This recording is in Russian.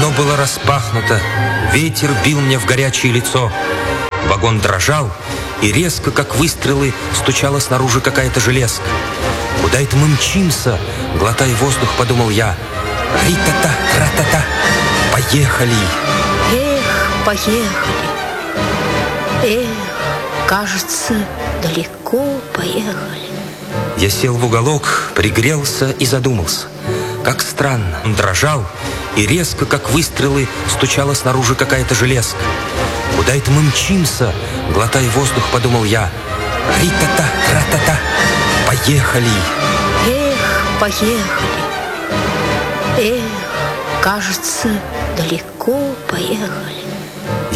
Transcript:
Окно было распахнуто, ветер бил мне в горячее лицо. Вагон дрожал, и резко, как выстрелы, стучала снаружи какая-то железка. «Куда это мы мчимся?» — глотая воздух, подумал я. «Ри-та-та, ра-та-та, поехали!» Эх, поехали. Эх, кажется, далеко поехали. Я сел в уголок, пригрелся и задумался. Как странно, он дрожал, и резко, как выстрелы, стучала снаружи какая-то железка. «Куда это мы мчимся?» — глотая воздух, подумал я. «Ри-та-та, ра-та-та, поехали!» Эх, поехали. Эх, кажется, далеко поехали.